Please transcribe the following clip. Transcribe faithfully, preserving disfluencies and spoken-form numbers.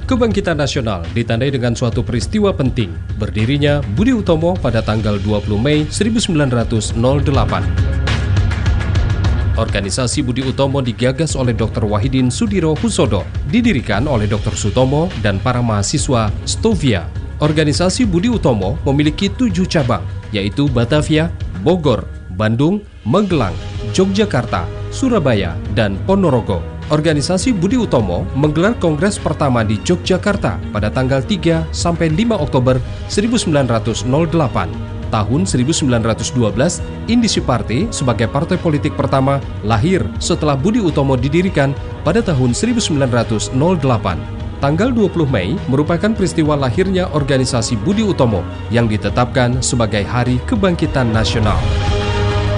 Kebangkitan nasional ditandai dengan suatu peristiwa penting, berdirinya Budi Utomo pada tanggal dua puluh Mei seribu sembilan ratus delapan. Organisasi Budi Utomo digagas oleh dokter Wahidin Sudirohusodo, didirikan oleh dokter Sutomo dan para mahasiswa Stovia. Organisasi Budi Utomo memiliki tujuh cabang, yaitu Batavia, Bogor, Bandung, Magelang, Yogyakarta, Surabaya, dan Ponorogo. Organisasi Budi Utomo menggelar kongres pertama di Yogyakarta pada tanggal tiga sampai lima Oktober seribu sembilan ratus delapan. Tahun seribu sembilan ratus dua belas, Indisi Party sebagai partai politik pertama lahir setelah Budi Utomo didirikan pada tahun seribu sembilan ratus delapan. Tanggal dua puluh Mei merupakan peristiwa lahirnya organisasi Budi Utomo yang ditetapkan sebagai Hari Kebangkitan Nasional.